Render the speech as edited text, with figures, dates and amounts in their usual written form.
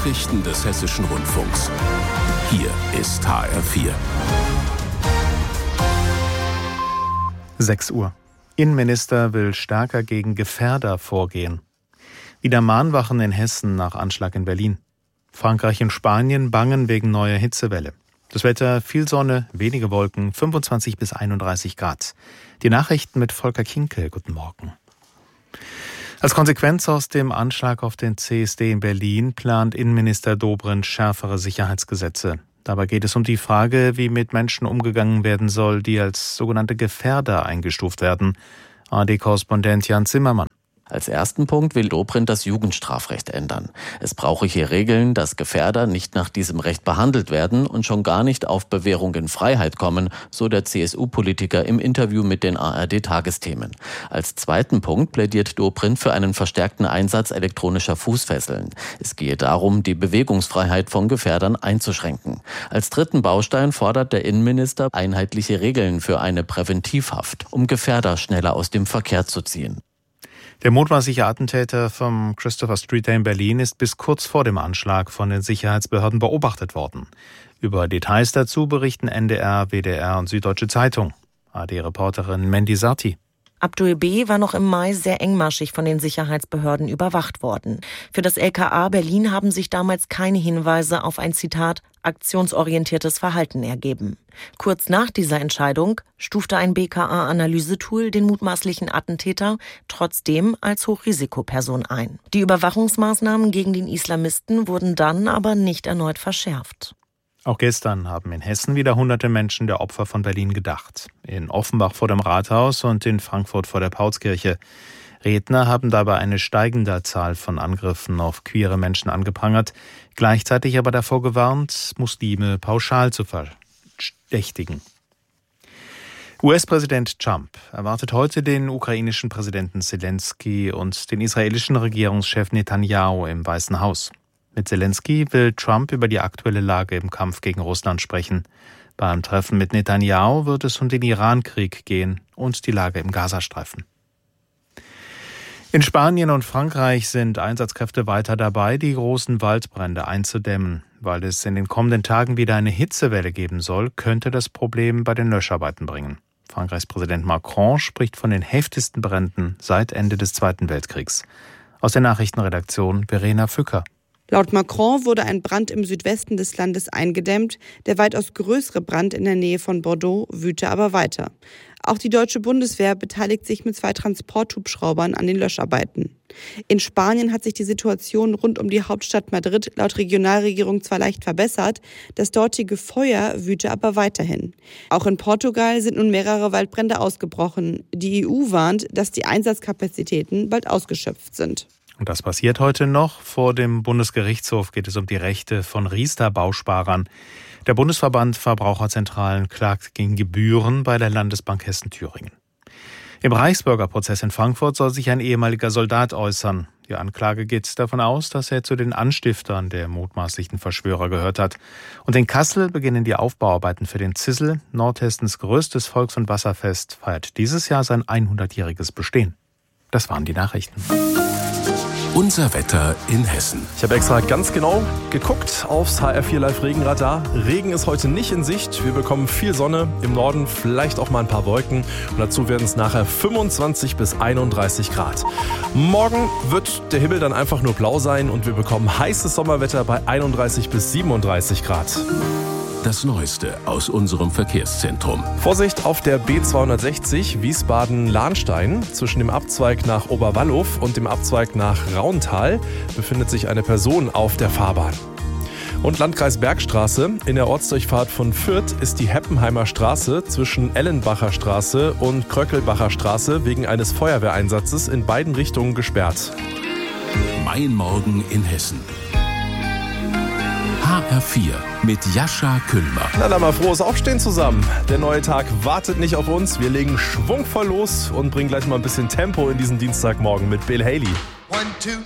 Nachrichten des Hessischen Rundfunks. Hier ist HR4. 6 Uhr. Innenminister will stärker gegen Gefährder vorgehen. Wieder Mahnwachen in Hessen nach Anschlag in Berlin. Frankreich und Spanien bangen wegen neuer Hitzewelle. Das Wetter: viel Sonne, wenige Wolken, 25 bis 31 Grad. Die Nachrichten mit Volker Kinkel. Guten Morgen. Als Konsequenz aus dem Anschlag auf den CSD in Berlin plant Innenminister Dobrindt schärfere Sicherheitsgesetze. Dabei geht es um die Frage, wie mit Menschen umgegangen werden soll, die als sogenannte Gefährder eingestuft werden. ARD-Korrespondent Jan Zimmermann. Als ersten Punkt will Dobrindt das Jugendstrafrecht ändern. Es brauche hier Regeln, dass Gefährder nicht nach diesem Recht behandelt werden und schon gar nicht auf Bewährung in Freiheit kommen, so der CSU-Politiker im Interview mit den ARD-Tagesthemen. Als zweiten Punkt plädiert Dobrindt für einen verstärkten Einsatz elektronischer Fußfesseln. Es gehe darum, die Bewegungsfreiheit von Gefährdern einzuschränken. Als dritten Baustein fordert der Innenminister einheitliche Regeln für eine Präventivhaft, um Gefährder schneller aus dem Verkehr zu ziehen. Der mutmaßliche Attentäter vom Christopher Street Day in Berlin ist bis kurz vor dem Anschlag von den Sicherheitsbehörden beobachtet worden. Über Details dazu berichten NDR, WDR und Süddeutsche Zeitung. ARD-Reporterin Mandy Sarti. Abdul B. war noch im Mai sehr engmaschig von den Sicherheitsbehörden überwacht worden. Für das LKA Berlin haben sich damals keine Hinweise auf ein, Zitat, aktionsorientiertes Verhalten ergeben. Kurz nach dieser Entscheidung stufte ein BKA-Analysetool den mutmaßlichen Attentäter trotzdem als Hochrisikoperson ein. Die Überwachungsmaßnahmen gegen den Islamisten wurden dann aber nicht erneut verschärft. Auch gestern haben in Hessen wieder hunderte Menschen der Opfer von Berlin gedacht. In Offenbach vor dem Rathaus und in Frankfurt vor der Paulskirche. Redner haben dabei eine steigende Zahl von Angriffen auf queere Menschen angeprangert, gleichzeitig aber davor gewarnt, Muslime pauschal zu verdächtigen. US-Präsident Trump erwartet heute den ukrainischen Präsidenten Zelensky und den israelischen Regierungschef Netanyahu im Weißen Haus. Mit Zelensky will Trump über die aktuelle Lage im Kampf gegen Russland sprechen. Beim Treffen mit Netanyahu wird es um den Iran-Krieg gehen und die Lage im Gazastreifen. In Spanien und Frankreich sind Einsatzkräfte weiter dabei, die großen Waldbrände einzudämmen. Weil es in den kommenden Tagen wieder eine Hitzewelle geben soll, könnte das Problem bei den Löscharbeiten bringen. Frankreichs Präsident Macron spricht von den heftigsten Bränden seit Ende des Zweiten Weltkriegs. Aus der Nachrichtenredaktion Verena Fücker. Laut Macron wurde ein Brand im Südwesten des Landes eingedämmt. Der weitaus größere Brand in der Nähe von Bordeaux wüte aber weiter. Auch die deutsche Bundeswehr beteiligt sich mit 2 Transporthubschraubern an den Löscharbeiten. In Spanien hat sich die Situation rund um die Hauptstadt Madrid laut Regionalregierung zwar leicht verbessert, das dortige Feuer wüte aber weiterhin. Auch in Portugal sind nun mehrere Waldbrände ausgebrochen. Die EU warnt, dass die Einsatzkapazitäten bald ausgeschöpft sind. Und das passiert heute noch. Vor dem Bundesgerichtshof geht es um die Rechte von Riester-Bausparern. Der Bundesverband Verbraucherzentralen klagt gegen Gebühren bei der Landesbank Hessen-Thüringen. Im Reichsbürgerprozess in Frankfurt soll sich ein ehemaliger Soldat äußern. Die Anklage geht davon aus, dass er zu den Anstiftern der mutmaßlichen Verschwörer gehört hat. Und in Kassel beginnen die Aufbauarbeiten für den Zissel. Nordhessens größtes Volks- und Wasserfest feiert dieses Jahr sein 100-jähriges Bestehen. Das waren die Nachrichten. Unser Wetter in Hessen. Ich habe extra ganz genau geguckt aufs HR4 Live Regenradar. Regen ist heute nicht in Sicht. Wir bekommen viel Sonne, im Norden vielleicht auch mal ein paar Wolken. Und dazu werden es nachher 25 bis 31 Grad. Morgen wird der Himmel dann einfach nur blau sein und wir bekommen heißes Sommerwetter bei 31 bis 37 Grad. Das Neueste aus unserem Verkehrszentrum. Vorsicht auf der B260 Wiesbaden-Lahnstein. Zwischen dem Abzweig nach Oberwallow und dem Abzweig nach Rauntal befindet sich eine Person auf der Fahrbahn. Und Landkreis Bergstraße. In der Ortsdurchfahrt von Fürth ist die Heppenheimer Straße zwischen Ellenbacher Straße und Kröckelbacher Straße wegen eines Feuerwehreinsatzes in beiden Richtungen gesperrt. Mein Morgen in Hessen. HR4 mit Jascha Küllmer. Na dann mal frohes Aufstehen zusammen. Der neue Tag wartet nicht auf uns. Wir legen schwungvoll los und bringen gleich mal ein bisschen Tempo in diesen Dienstagmorgen mit Bill Haley. 1, 2